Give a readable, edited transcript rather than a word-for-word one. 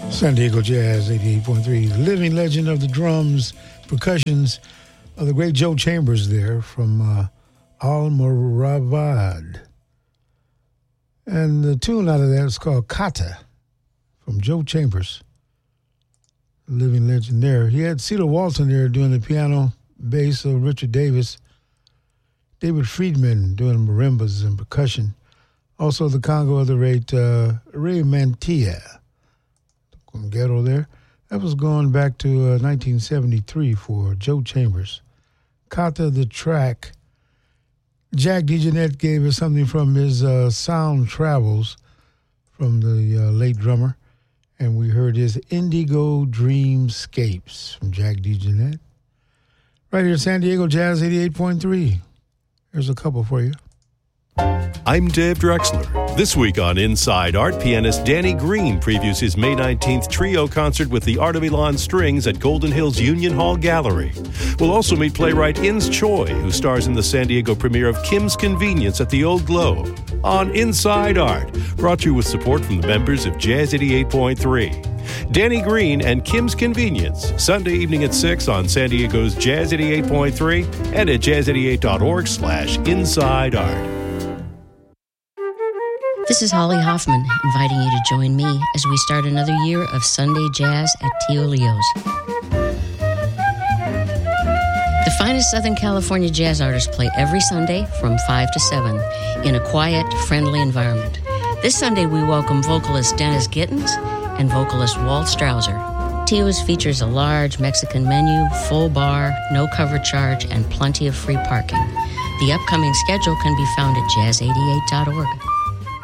San Diego Jazz 88.3, living legend of the drums, percussions of the great Joe Chambers there from Almoravad. And the tune out of that is called Kata from Joe Chambers, living legend there. He had Cedar Walton there doing the piano, bass of Richard Davis, David Friedman doing marimbas and percussion. Also the Congo of the great Ray Mantilla. Ghetto there. That was going back to 1973 for Joe Chambers. Kata the track. Jack DeJohnette gave us something from his Sound Travels from the late drummer, and we heard his Indigo Dreamscapes from Jack DeJohnette. Right here at San Diego Jazz 88.3. There's a couple for you. I'm Dave Drexler. This week on Inside Art, pianist Danny Green previews his May 19th trio concert with the Art of Elan Strings at Golden Hills Union Hall Gallery. We'll also meet playwright Ins Choi, who stars in the San Diego premiere of Kim's Convenience at the Old Globe. On Inside Art, brought to you with support from the members of Jazz 88.3. Danny Green and Kim's Convenience, Sunday evening at 6 on San Diego's Jazz 88.3 and at jazz88.org/insideart. This is Holly Hoffman, inviting you to join me as we start another year of Sunday Jazz at Tio Leo's. The finest Southern California jazz artists play every Sunday from 5 to 7 in a quiet, friendly environment. This Sunday, we welcome vocalist Dennis Gittins and vocalist Walt Strausser. Tio's features a large Mexican menu, full bar, no cover charge, and plenty of free parking. The upcoming schedule can be found at jazz88.org.